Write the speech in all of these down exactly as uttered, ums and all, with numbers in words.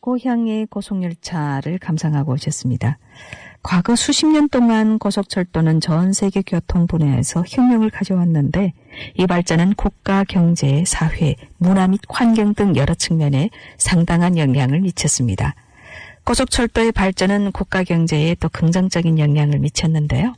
고향의 고속열차를 감상하고 오셨습니다. 과거 수십 년 동안 고속철도는 전 세계 교통 분야에서 혁명을 가져왔는데 이 발전은 국가, 경제, 사회, 문화 및 환경 등 여러 측면에 상당한 영향을 미쳤습니다. 고속철도의 발전은 국가 경제에 또 긍정적인 영향을 미쳤는데요.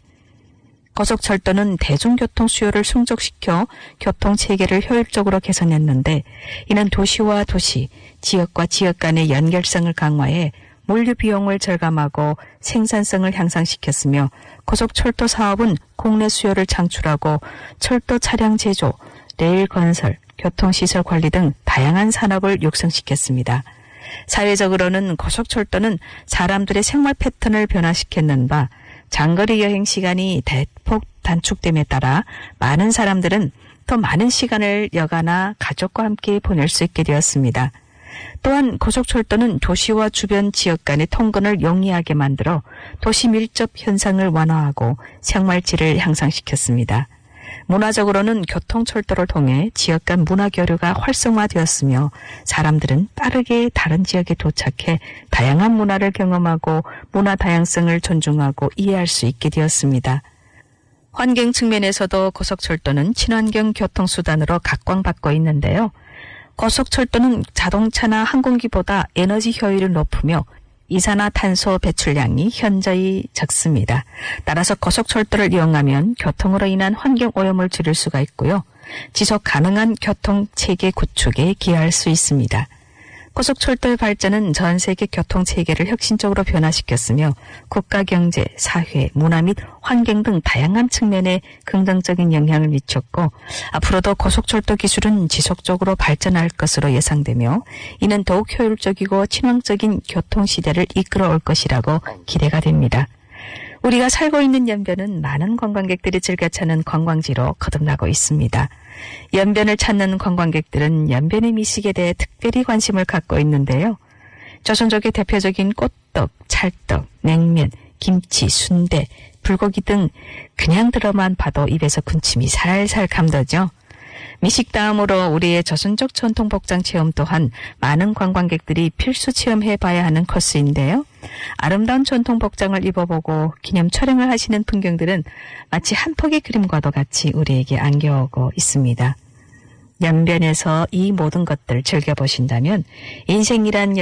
고속철도는 대중교통 수요를 충족시켜 교통체계를 효율적으로 개선했는데 이는 도시와 도시, 지역과 지역 간의 연결성을 강화해 물류 비용을 절감하고 생산성을 향상시켰으며 고속철도 사업은 국내 수요를 창출하고 철도 차량 제조, 레일 건설, 교통시설 관리 등 다양한 산업을 육성시켰습니다. 사회적으로는 고속철도는 사람들의 생활 패턴을 변화시켰는 바 장거리 여행 시간이 대폭 단축됨에 따라 많은 사람들은 더 많은 시간을 여가나 가족과 함께 보낼 수 있게 되었습니다. 또한 고속철도는 도시와 주변 지역 간의 통근을 용이하게 만들어 도시 밀접 현상을 완화하고 생활질을 향상시켰습니다. 문화적으로는 교통철도를 통해 지역 간 문화 교류가 활성화되었으며 사람들은 빠르게 다른 지역에 도착해 다양한 문화를 경험하고 문화 다양성을 존중하고 이해할 수 있게 되었습니다. 환경 측면에서도 고속철도는 친환경 교통수단으로 각광받고 있는데요. 고속철도는 자동차나 항공기보다 에너지 효율이 높으며 이산화탄소 배출량이 현저히 적습니다. 따라서 고속철도를 이용하면 교통으로 인한 환경오염을 줄일 수가 있고요. 지속 가능한 교통체계 구축에 기여할 수 있습니다. 고속철도의 발전은 전 세계 교통체계를 혁신적으로 변화시켰으며 국가 경제, 사회, 문화 및 환경 등 다양한 측면에 긍정적인 영향을 미쳤고 앞으로도 고속철도 기술은 지속적으로 발전할 것으로 예상되며 이는 더욱 효율적이고 친환경적인 교통시대를 이끌어올 것이라고 기대가 됩니다. 우리가 살고 있는 연변은 많은 관광객들이 즐겨 찾는 관광지로 거듭나고 있습니다. 연변을 찾는 관광객들은 연변의 미식에 대해 특별히 관심을 갖고 있는데요. 조선족의 대표적인 꽃떡, 찰떡, 냉면, 김치, 순대, 불고기 등 그냥 들어만 봐도 입에서 군침이 살살 감도죠. 미식 다음으로 우리의 조선족 전통 복장 체험 또한 많은 관광객들이 필수 체험해봐야 하는 코스인데요. 아름다운 전통 복장을 입어보고 기념 촬영을 하시는 풍경들은 마치 한 폭의 그림과도 같이 우리에게 안겨오고 있습니다. 연변에서 이 모든 것들을 즐겨보신다면 인생이란